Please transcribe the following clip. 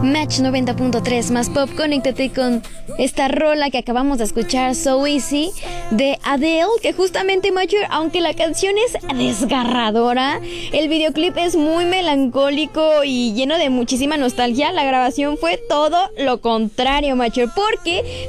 Match 90.3 más pop, conéctate con esta rola que acabamos de escuchar, So Easy, de Adele, que justamente, Macho, aunque la canción es desgarradora, el videoclip es muy melancólico y lleno de muchísima nostalgia. La grabación fue todo lo contrario, Macho, porque